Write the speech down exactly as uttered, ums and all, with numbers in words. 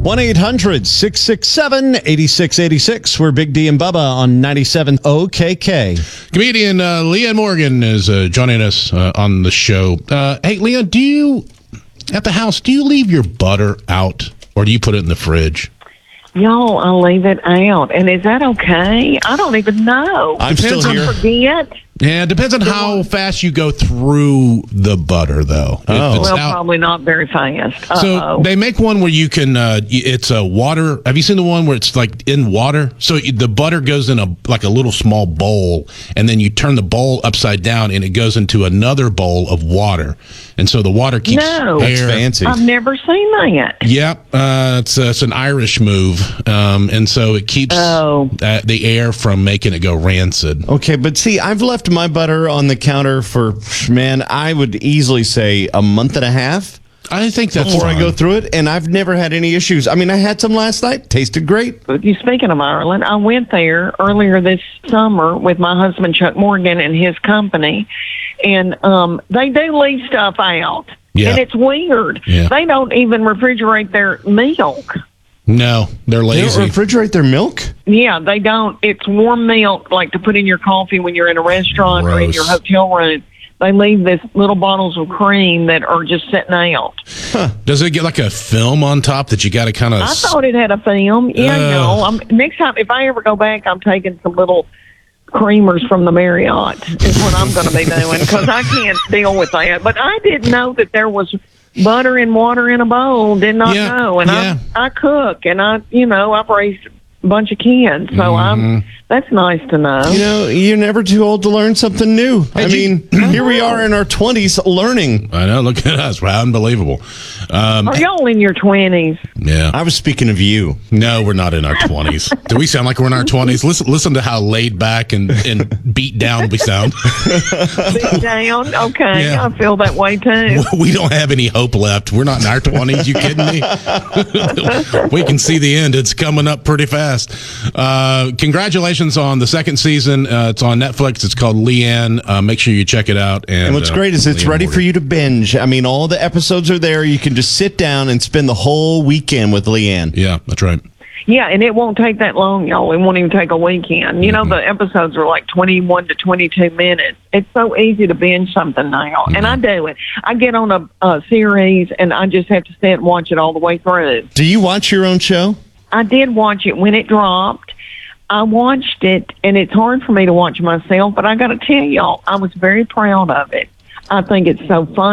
one eight hundred six six seven eight six eight six. We're Big D and Bubba on ninety-seven O K K. Comedian uh, Leanne Morgan is uh, joining us uh, on the show. Uh, hey, Leanne, do you, at the house, do you leave your butter out or do you put it in the fridge? Y'all, I'll leave it out. And is that okay? I don't even know. I'm still Did here. I forget? Yeah, it depends on how fast you go through the butter, though. Oh. If it's Well, out- probably not very fast. Uh-oh. So they make one where you can, uh, y- it's a water. Have you seen the one where it's like in water? So y- the butter goes in a like a little small bowl, and then you turn the bowl upside down, and it goes into another bowl of water. And so the water keeps No. air. That's fancy. I've never seen that. Yep, uh, it's uh, it's an Irish move, um, and so it keeps Oh. uh, the air from making it go rancid. Okay, but see, I've left my butter on the counter for, man, I would easily say a month and a half I think that's before I fine. go through it, and I've never had any issues. I mean, I had some last night. Tasted great. But you speaking of Ireland, I went there earlier this summer with my husband Chuck Morgan and his company, and um, they do leave stuff out, Yeah. and it's weird. Yeah. They don't even refrigerate their milk. No, they're They lazy. don't refrigerate their milk? Yeah, they don't. It's warm milk, like to put in your coffee when you're in a restaurant or in Gross. your hotel room. They leave this little bottles of cream that are just sitting out. Does it get like a film on top that you got to kind of? I thought it had a film. Yeah, Ugh. no. I'm, next time, if I ever go back, I'm taking some little creamers from the Marriott is what I'm going to be doing because I can't deal with that. But I didn't know that there was butter and water in a bowl. Did not Yeah, know. And yeah. I I cook and I, you know, I've raised a bunch of kids. So Mm-hmm. I'm that's nice to know. You know, you're never too old to learn something new. I Hey, you- mean, here we are in our twenties learning. I know. Look at us. We're unbelievable. Um, Are y'all in your twenties? yeah. I was speaking of you. No, we're not in our twenties. Do we sound like we're in our twenties? Listen, listen to how laid back and, and beat down we sound. Beat down? Okay, Yeah. I feel that way too. We don't have any hope left. We're not in our twenties. You kidding me? We can see the end. It's coming up pretty fast. Uh, congratulations on the second season. Uh, it's on Netflix. It's called Leanne. Uh, make sure you check it out. And, And what's uh, great is it's Leanne ready Morgan. for you to binge. I mean, all the episodes are there. You can just sit down and spend the whole weekend with Leanne. Yeah, that's right. Yeah, and it won't take that long, y'all. It won't even take a weekend. You know, the episodes are like twenty-one to twenty-two minutes. It's so easy to binge something now. And I do it. I get on a, a series, and I just have to sit and watch it all the way through. Do you watch your own show? I did watch it when it dropped. I watched it, and it's hard for me to watch myself, but I got to tell y'all, I was very proud of it. I think it's so fun.